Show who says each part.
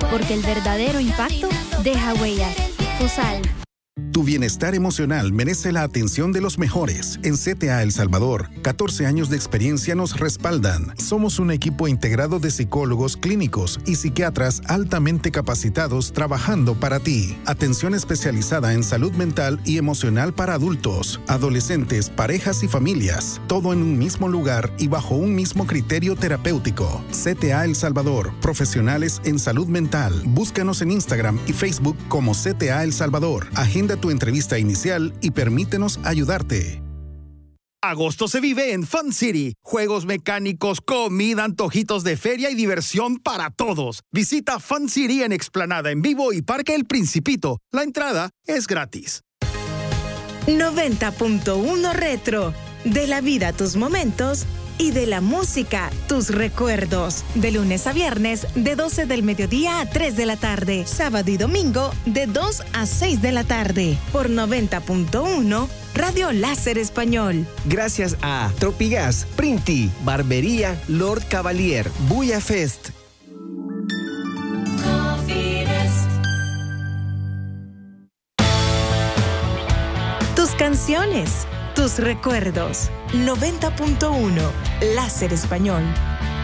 Speaker 1: porque el verdadero impacto deja huellas. Fusal.
Speaker 2: Tu bienestar emocional merece la atención de los mejores. En CTA El Salvador, 14 años de experiencia nos respaldan. Somos un equipo integrado de psicólogos clínicos y psiquiatras altamente capacitados trabajando para ti. Atención especializada en salud mental y emocional para adultos, adolescentes, parejas y familias. Todo en un mismo lugar y bajo un mismo criterio terapéutico. CTA El Salvador, profesionales en salud mental. Búscanos en Instagram y Facebook como CTA El Salvador. Agenda tu entrevista inicial y permítenos ayudarte.
Speaker 3: Agosto se vive en Fun City. Juegos mecánicos, comida, antojitos de feria y diversión para todos. Visita Fun City en Explanada en Vivo y Parque El Principito. La entrada es gratis.
Speaker 4: 90.1 Retro. De la vida tus momentos y de la música tus recuerdos. De lunes a viernes, de 12 del mediodía a 3 de la tarde. Sábado y domingo, de 2 a 6 de la tarde. Por 90.1 Radio Láser Español.
Speaker 5: Gracias a Tropigas, Printi, Barbería Lord Cavalier, Buya Fest.
Speaker 4: Tus canciones, tus recuerdos. 90.1 Láser Español.